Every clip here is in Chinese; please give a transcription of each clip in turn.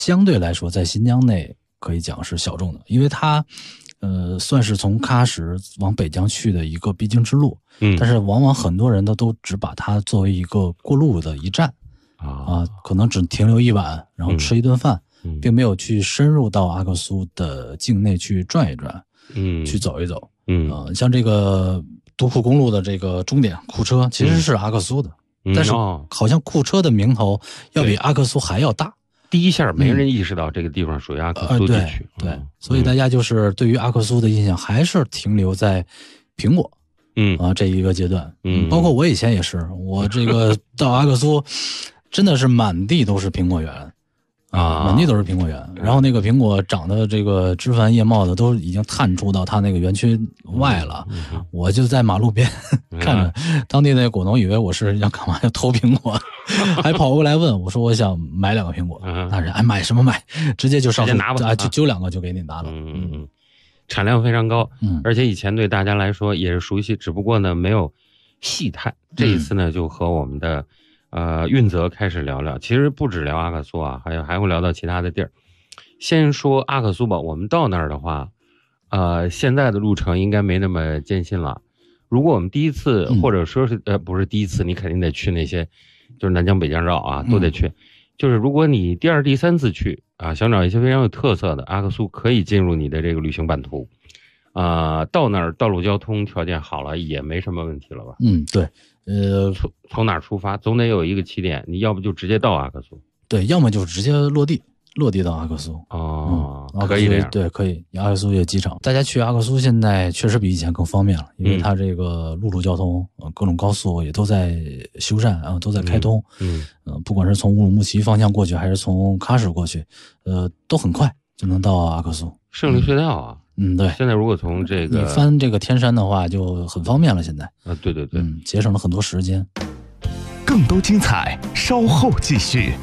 相对来说在新疆内可以讲是小众的，因为它算是从喀什往北疆去的一个必经之路，但是往往很多人都只把它作为一个过路的一站可能只停留一晚，然后吃一顿饭，并没有去深入到阿克苏的境内去转一转，去走一走。像这个独库公路的这个终点库车其实是阿克苏的，但是好像库车的名头要比阿克苏还要大。 第一下没人意识到这个地方属于阿克苏地区， 对，所以大家就是对于阿克苏的印象还是停留在苹果，这一个阶段，包括我以前也是，我这个到阿克苏真的是满地都是苹果园满地都是苹果园，然后那个苹果长得这个枝繁叶茂的都已经探出到它那个园区外了，我就在马路边看着，当地那果农以为我是要干嘛，要偷苹果，还跑过来问我说我想买2个苹果，那人买什么买，直接就上树拿吧， 就揪2个就给你拿了。 产量非常高，而且以前对大家来说也是熟悉，只不过呢没有细探，这一次呢就和我们的运泽开始聊聊，其实不止聊阿克苏啊，还会聊到其他的地儿。先说阿克苏吧，我们到那儿的话，现在的路程应该没那么艰辛了。如果我们第一次，或者说是不是第一次，你肯定得去那些，就是南疆北疆绕啊，都得去。就是如果你第2、第3次去啊，想找一些非常有特色的，阿克苏可以进入你的这个旅行版图。到那儿道路交通条件好了，也没什么问题了吧？ 对。 从哪儿出发，总得有一个起点，你要不就直接到阿克苏， 对，要么就直接落地到阿克苏。 可以这样， 对，可以。阿克苏有机场，大家去阿克苏现在确实比以前更方便了，因为它这个陆路交通，各种高速也都在修缮都在开通。不管是从乌鲁木齐方向过去，还是从喀什过去，都很快就能到阿克苏。 胜利隧道啊。 对， 现在如果从这个你翻这个天山的话就很方便了，现在对， 节省了很多时间。 更多精彩稍后继续。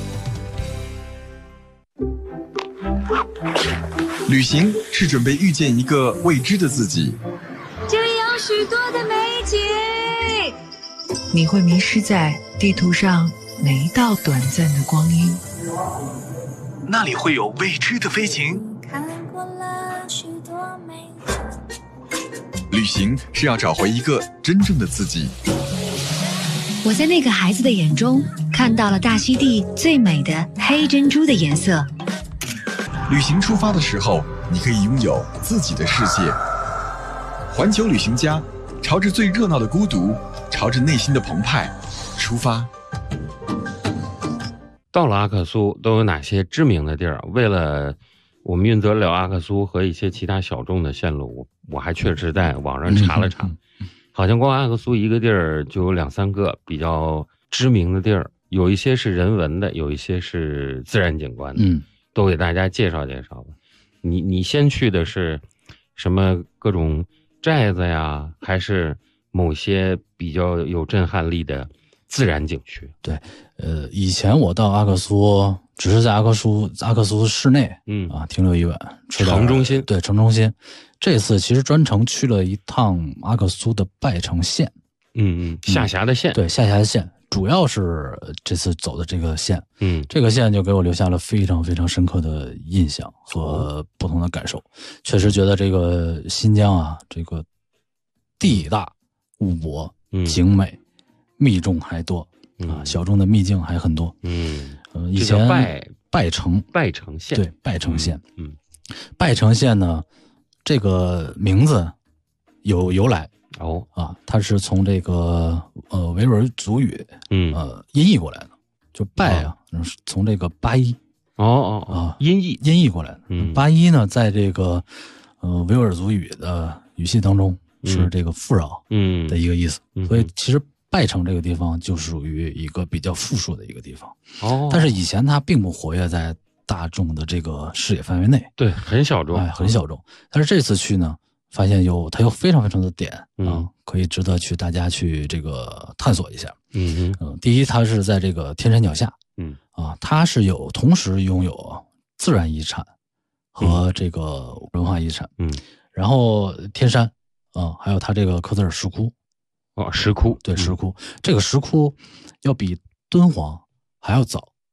旅行是准备遇见一个未知的自己， 这里有许多的美景， 你会迷失在地图上每一道短暂的光阴， 那里会有未知的飞行。 旅行是要找回一个真正的自己。 我在那个孩子的眼中看到了大溪地最美的黑珍珠的颜色。 旅行出发的时候，你可以拥有自己的世界。环球旅行家，朝着最热闹的孤独，朝着内心的澎湃出发。 到了阿克苏都有哪些知名的地儿？为了我们运泽聊阿克苏和一些其他小众的线路，我还确实在网上查了查，好像光阿克苏一个地儿就有2、3个比较知名的地儿，有一些是人文的，有一些是自然景观的，都给大家介绍介绍吧。你先去的是什么各种寨子呀，还是某些比较有震撼力的自然景区？ 对，以前我到阿克苏只是在阿克苏市内，停留一晚， 城中心， 对，城中心。这次其实专程去了一趟阿克苏的拜城县， 下辖的县， 对，下辖的县，主要是这次走的这个县，这个县就给我留下了非常非常深刻的印象和不同的感受。确实觉得这个新疆啊，这个地大物博，景美，密众还多。小众的秘境还很多。以前拜城县，对，拜城县。拜城县呢，这个名字有由来它是从这个维吾尔族语音译过来的，就拜是从这个巴依音译过来的。巴依呢，在这个维吾尔族语的语系当中是这个富饶的一个意思，所以其实拜城这个地方就属于一个比较富庶的一个地方。但是以前它并不活跃在大众的这个视野范围内， 对，很小众， 很小众。但是这次去呢，发现它有非常非常的点可以值得大家去这个探索一下。第一，它是在这个天山脚下，它是同时拥有自然遗产和这个文化遗产。然后天山还有它这个科泽尔石窟。石窟，对，石窟。这个石窟要比敦煌还要早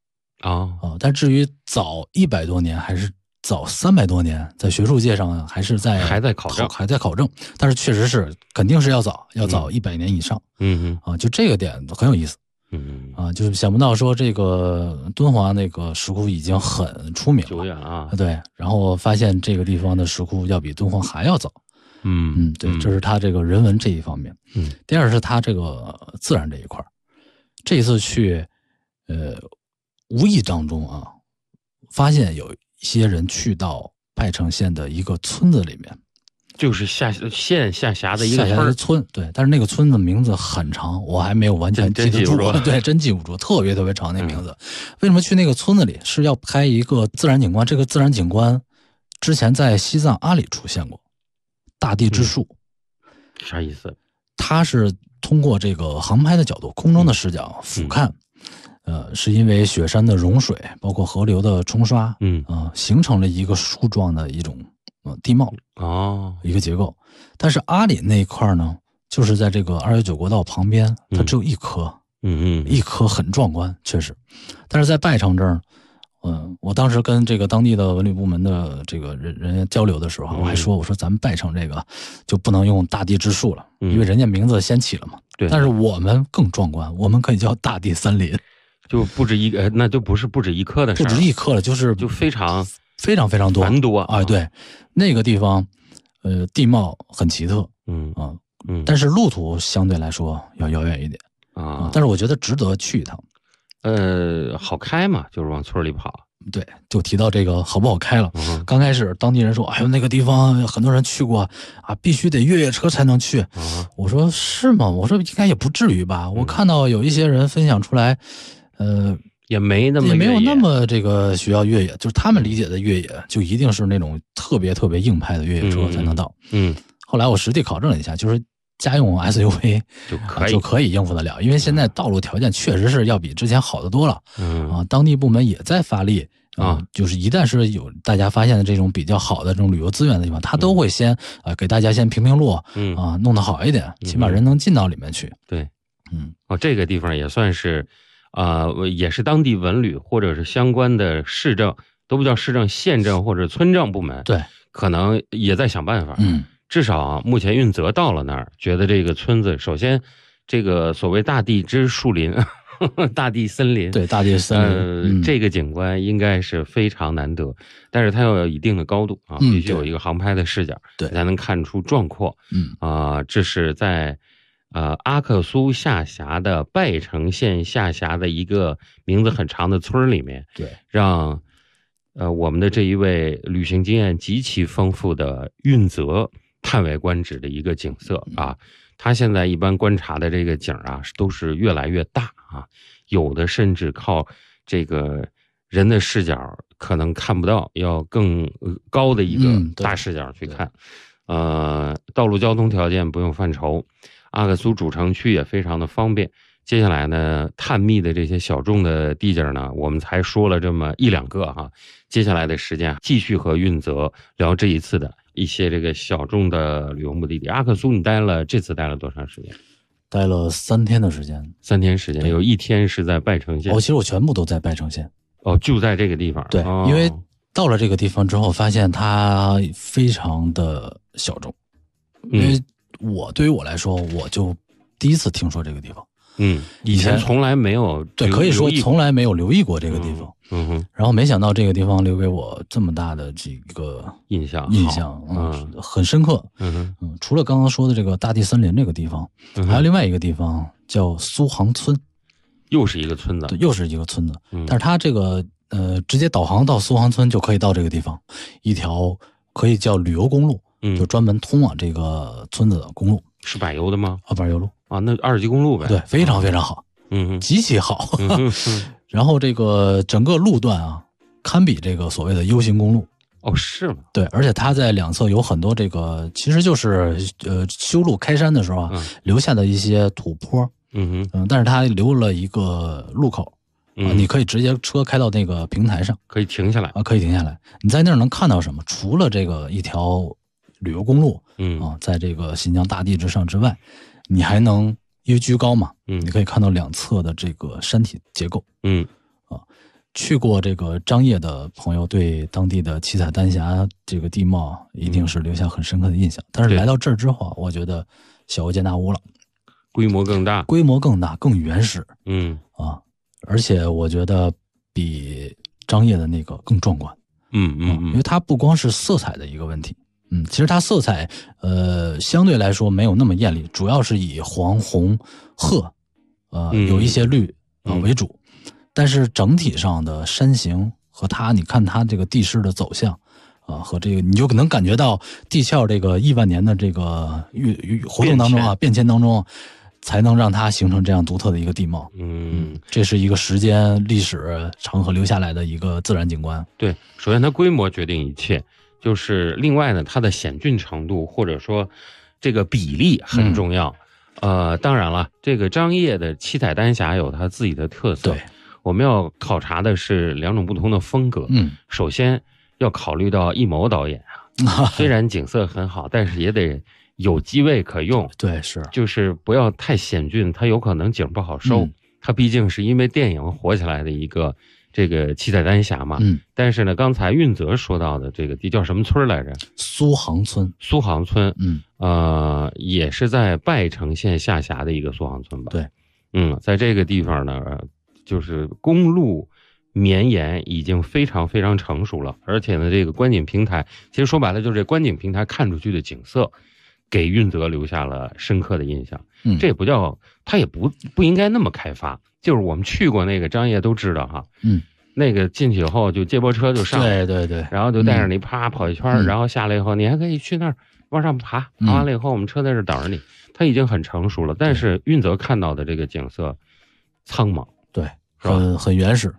但至于早100多年还是早300多年，在学术界上还在考证，但是确实是肯定是要早100年以上。就这个点很有意思。就是想不到说这个敦煌那个石窟已经很出名了， 久远啊。 对，然后发现这个地方的石窟要比敦煌还要早。对，这是它这个人文这一方面。第二是它这个自然这一块。这一次去，无意当中啊，发现有一些人去到拜城县的一个村子里面。 就是县下辖的一个村，对，但是那个村子名字很长，我还没有完全记得住，对，真记不住，特别特别长那名字。为什么去那个村子里？是要拍一个自然景观，这个自然景观之前在西藏阿里出现过，大地之树。 啥意思？ 它是通过这个航拍的角度，空中的视角俯瞰，是因为雪山的融水，包括河流的冲刷，形成了一个树状的一种地貌一个结构。但是阿里那一块呢，就是在这个219国道旁边，它只有一棵，一棵很壮观，确实。但是在拜城这儿，我当时跟这个当地的文旅部门的这个人员交流的时候，我还说，我说咱们拜城这个就不能用大地之树了，因为人家名字先起了嘛。 对。 但是我们更壮观，我们可以叫大地森林， 就不止那就不止一棵的事儿， 不止一棵了，就非常多， 繁多啊。对，那个地方，地貌很奇特，但是路途相对来说要遥远一点啊。但是我觉得值得去一趟。 好开嘛，就是往村里跑。 对，就提到这个好不好开了。刚开始当地人说，哎呦，那个地方很多人去过啊，必须得越野车才能去。我说是吗？我说应该也不至于吧。我看到有一些人分享出来， 也没有那么这个需要越野，就是他们理解的越野就一定是那种特别特别硬派的越野车才能到。后来我实地考证了一下，就是家用 SUV 就可以应付得了，因为现在道路条件确实是要比之前好得多了。当地部门也在发力就是一旦是有大家发现的这种比较好的这种旅游资源的地方，他都会先给大家先评路弄得好一点，起码人能进到里面去。 对，这个地方也算是也是当地文旅或者是相关的市政，都不叫市政，县政或者村政部门， 对， 可能也在想办法。至少目前运泽到了那儿，觉得这个村子，首先这个所谓大地之树林大地森林， 对，大地森林， 这个景观应该是非常难得，但是它要有一定的高度必须有一个航拍的视角， 对， 才能看出壮阔。这是在阿克苏下辖的拜城县下辖的一个名字很长的村里面， 对， 让我们的这一位旅行经验极其丰富的运泽叹为观止的一个景色他现在一般观察的这个景都是越来越大有的甚至靠这个人的视角可能看不到，要更高的一个大视角去看。道路交通条件不用犯愁，阿克苏主城区也非常的方便。接下来呢，探秘的这些小众的地界呢，我们才说了这么1-2个接下来的时间继续和运泽聊这一次的一些这个小众的旅游目的地。阿克苏你这次待了多长时间？ 待了3天的时间。 3天时间，有1天是在拜城县。 其实我全部都在拜城县。 就在这个地方。 对，因为到了这个地方之后，发现它非常的小众。因为对于我来说，我就第一次听说这个地方。 以前从来没有， 对，可以说从来没有留意过这个地方。然后没想到这个地方留给我这么大的这个印象，很深刻。除了刚刚说的这个大地森林这个地方，还有另外一个地方叫苏杭村， 又是一个村子。 对，又是一个村子。但是它这个直接导航到苏杭村就可以到这个地方，一条可以叫旅游公路，就专门通往这个村子的公路。 是柏油的吗？ 柏油路那2级公路呗。 对，非常非常好，极其好。然后这个整个路段堪比这个所谓的 U 型公路。 是吗？ 对，而且它在两侧有很多这个，其实就是修路开山的时候留下的一些土坡。但是它留了一个路口你可以直接车开到那个平台上， 可以停下来可以停下来。你在那儿能看到什么？除了这个一条旅游公路，在这个新疆大地之上之外，你还能因为居高嘛，你可以看到两侧的这个山体结构， 去过这个张掖的朋友，对当地的七彩丹霞这个地貌一定是留下很深刻的印象。但是来到这儿之后，我觉得小巫见大巫了， 规模更大， 更原始。而且我觉得比张掖的那个更壮观。因为它不光是色彩的一个问题。其实它色彩相对来说没有那么艳丽，主要是以黄、红、褐有一些绿为主。但是整体上的山形和你看它这个地势的走向和这个你就能感觉到地壳这个亿万年的这个活动当中变迁当中，才能让它形成这样独特的一个地貌。这是一个时间历史长河留下来的一个自然景观。 对，首先它规模决定一切，就是另外呢，它的险峻程度或者说这个比例很重要。当然了，这个张掖的七彩丹霞有它自己的特色。 对， 我们要考察的是两种不同的风格。首先要考虑到艺谋导演虽然景色很好，但是也得有机位可用。 对，是， 就是不要太险峻，它有可能景不好收。它毕竟是因为电影火起来的一个这个七彩丹霞嘛。但是呢，刚才运泽说到的这个地叫什么村来着？ 苏杭村。 也是在拜城县下辖的一个苏杭村吧。 对， 在这个地方呢，就是公路绵延已经非常非常成熟了，而且呢，这个观景平台，其实说白了就是这观景平台看出去的景色，给运泽留下了深刻的印象。这也不叫，它也不应该那么开发。就是我们去过那个张掖都知道哈。那个进去以后就接驳车就上， 对， 然后就带着你啪跑一圈，然后下来以后你还可以去那儿往上爬，爬完了以后我们车在这等着你。它已经很成熟了，但是运泽看到的这个景色苍茫， 对，很原始。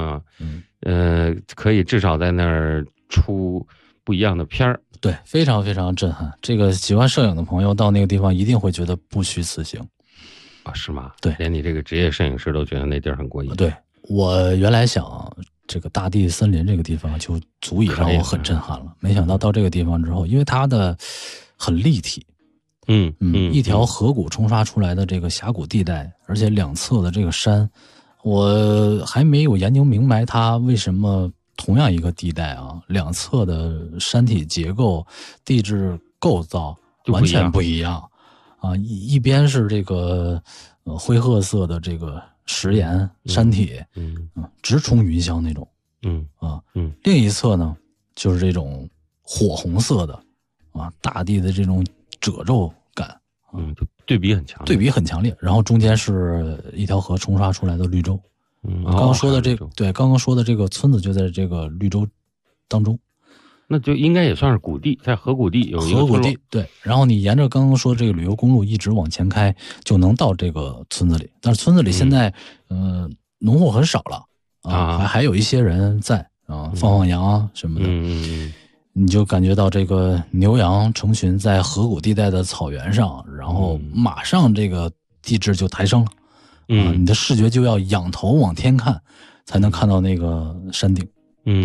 可以至少在那儿出不一样的片儿。 对，非常非常震撼。这个喜欢摄影的朋友到那个地方一定会觉得不虚此行。 是吗？ 对， 连你这个职业摄影师都觉得那地儿很过瘾。 对，我原来想这个大地森林这个地方就足以让我很震撼了，没想到到这个地方之后，因为它的很立体。一条河谷冲刷出来的这个峡谷地带，而且两侧的这个山，我还没有研究明白它为什么同样一个地带两侧的山体结构、地质构造完全不一样一边是这个灰褐色的这个石岩山体，直冲云霄那种，另一侧呢就是这种火红色的大地的这种褶皱感， 对比很强烈， 然后中间是一条河冲刷出来的绿洲。刚刚说的这个村子就在这个绿洲当中， 那就应该也算是谷地，在河谷地有一个河谷地。对，然后你沿着刚刚说这个旅游公路一直往前开，就能到这个村子里。但是村子里现在农户很少了还有一些人在放羊什么的。你就感觉到这个牛羊成群在河谷地带的草原上，然后马上这个地质就抬升了。你的视觉就要仰头往天看，才能看到那个山顶。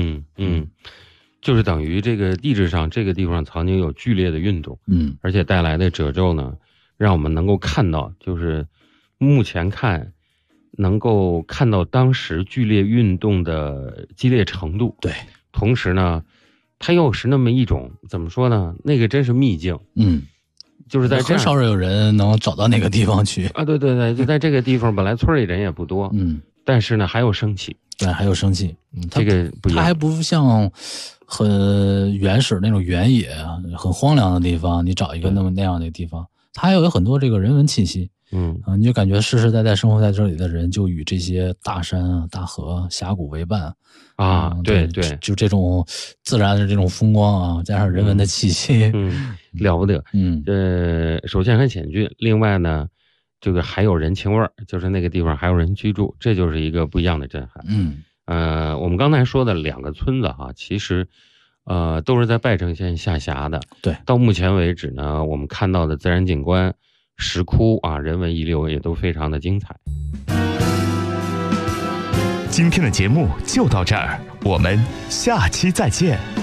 就是等于这个地质上这个地方曾经有剧烈的运动，而且带来的褶皱呢，让我们能够看到，就是目前看能够看到当时剧烈运动的激烈程度。 对， 同时呢，它又是那么一种怎么说呢？那个真是秘境。就是在很少有人能找到那个地方去对，就在这个地方，本来村里人也不多，但是呢还有生气。 对，还有生气。 这个不一样， 它还不像很原始那种原野很荒凉的地方，你找一个那样的地方，它还有很多这个人文气息。你就感觉世世代代生活在这里的人就与这些大山大河峡谷为伴对， 就这种自然的这种风光加上人文的气息， 了不得。首先很险峻，另外呢这个还有人情味儿，就是那个地方还有人居住，这就是一个不一样的震撼。我们刚才说的两个村子其实都是在拜城县下辖的。 对， 到目前为止呢，我们看到的自然景观、石窟人文遗留也都非常的精彩。 今天的节目就到这儿，我们下期再见。